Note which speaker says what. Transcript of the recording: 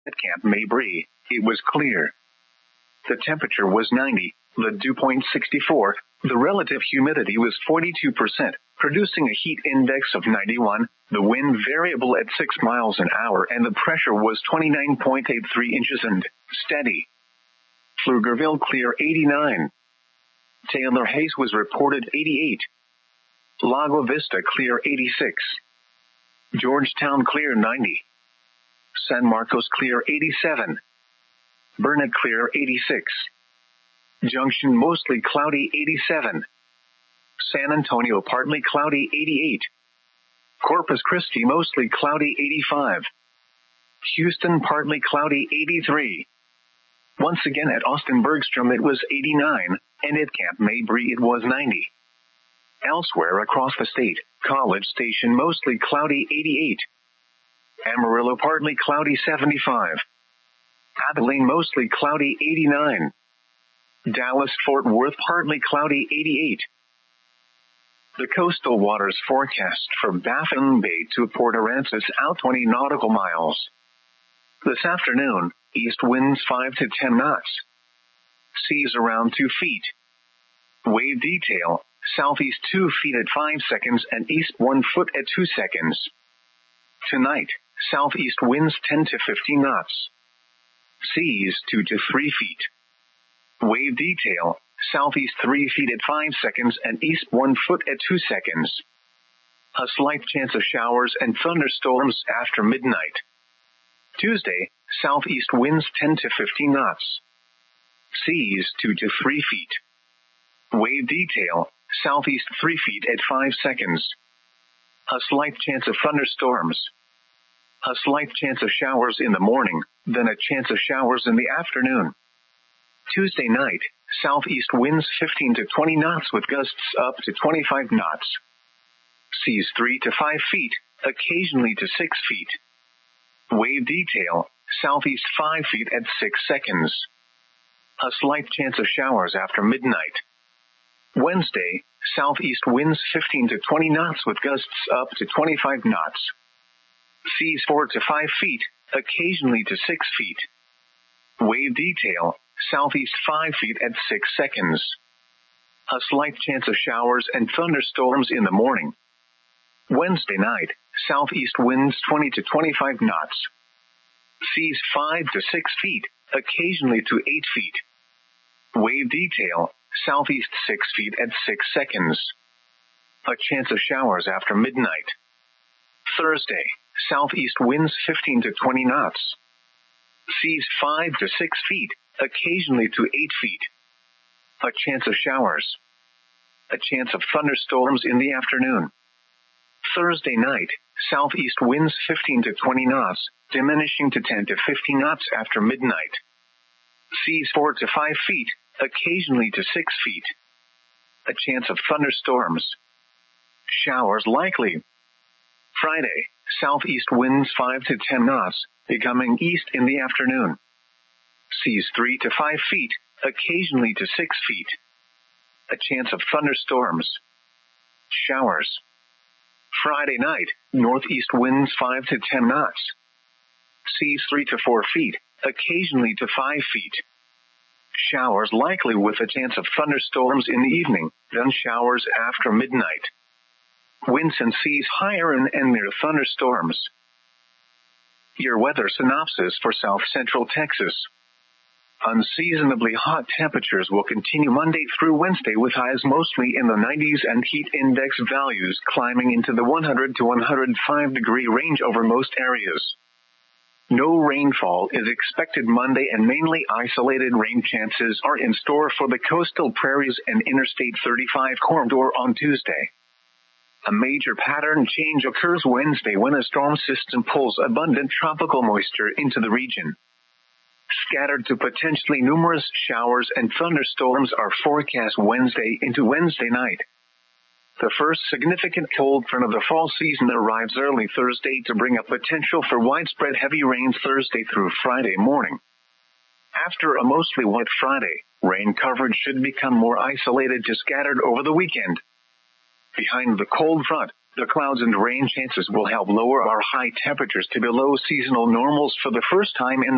Speaker 1: At Camp Mabry, it was clear. The temperature was 90, the dew point 64, the relative humidity was 42%, producing a heat index of 91, the wind variable at 6 miles an hour, and the pressure was 29.83 inches and steady. Pflugerville clear 89. Taylor Hayes was reported 88. Lago Vista clear 86. Georgetown clear 90. San Marcos clear 87. Burnet clear 86. Junction mostly cloudy 87. San Antonio partly cloudy 88. Corpus Christi mostly cloudy 85. Houston partly cloudy 83. Once again at Austin Bergstrom it was 89, and at Camp Mabry it was 90. Elsewhere across the state, College Station mostly cloudy 88. Amarillo partly cloudy 75. Abilene mostly cloudy 89. Dallas-Fort Worth partly cloudy 88. The coastal waters forecast for Baffin Bay to Port Aransas out 20 nautical miles. This afternoon, east winds 5 to 10 knots. Seas around 2 feet. Wave detail, southeast 2 feet at 5 seconds and east 1 foot at 2 seconds. Tonight, southeast winds 10 to 15 knots. Seas 2 to 3 feet. Wave detail, southeast 3 feet at 5 seconds and east 1 foot at 2 seconds. A slight chance of showers and thunderstorms after midnight. Tuesday, southeast winds 10 to 15 knots. Seas 2 to 3 feet. Wave detail, southeast 3 feet at 5 seconds. A slight chance of thunderstorms. A slight chance of showers in the morning, then a chance of showers in the afternoon. Tuesday night, southeast winds 15 to 20 knots with gusts up to 25 knots. Seas 3 to 5 feet, occasionally to 6 feet. Wave detail, southeast 5 feet at 6 seconds. A slight chance of showers after midnight. Wednesday, southeast winds 15 to 20 knots with gusts up to 25 knots. Seas 4 to 5 feet, occasionally to 6 feet. Wave detail, southeast 5 feet at 6 seconds. A slight chance of showers and thunderstorms in the morning. Wednesday night, southeast winds 20 to 25 knots. Seas 5 to 6 feet, occasionally to 8 feet. Wave detail, southeast 6 feet at 6 seconds. A chance of showers after midnight. Thursday, southeast winds 15 to 20 knots. Seas 5 to 6 feet, occasionally to 8 feet. A chance of showers. A chance of thunderstorms in the afternoon. Thursday night, southeast winds 15 to 20 knots, diminishing to 10 to 15 knots after midnight. Seas 4 to 5 feet, occasionally to 6 feet. A chance of thunderstorms. Showers likely. Friday, southeast winds 5 to 10 knots, becoming east in the afternoon. Seas 3 to 5 feet, occasionally to 6 feet. A chance of thunderstorms. Showers. Friday night, northeast winds 5 to 10 knots. Seas 3 to 4 feet, occasionally to 5 feet. Showers likely with a chance of thunderstorms in the evening, then showers after midnight. Winds and seas higher and near thunderstorms. Your weather synopsis for South Central Texas. Unseasonably hot temperatures will continue Monday through Wednesday with highs mostly in the 90s and heat index values climbing into the 100 to 105 degree range over most areas. No rainfall is expected Monday and mainly isolated rain chances are in store for the coastal prairies and Interstate 35 corridor on Tuesday. A major pattern change occurs Wednesday when a storm system pulls abundant tropical moisture into the region. Scattered to potentially numerous showers and thunderstorms are forecast Wednesday into Wednesday night. The first significant cold front of the fall season arrives early Thursday to bring a potential for widespread heavy rains Thursday through Friday morning. After a mostly wet Friday, rain coverage should become more isolated to scattered over the weekend. Behind the cold front, the clouds and rain chances will help lower our high temperatures to below seasonal normals for the first time in